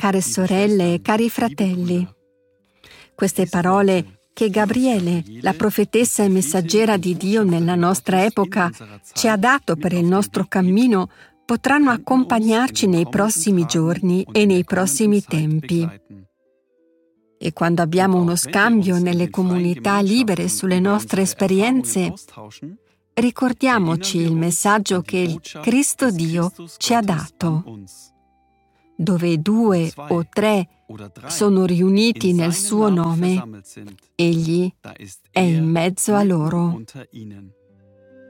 care sorelle e cari fratelli. Queste parole che Gabriele, la profetessa e messaggera di Dio nella nostra epoca, ci ha dato per il nostro cammino, potranno accompagnarci nei prossimi giorni e nei prossimi tempi. E quando abbiamo uno scambio nelle comunità libere sulle nostre esperienze, ricordiamoci il messaggio che il Cristo Dio ci ha dato. Dove 2 o 3 sono riuniti nel suo nome, Egli è in mezzo a loro.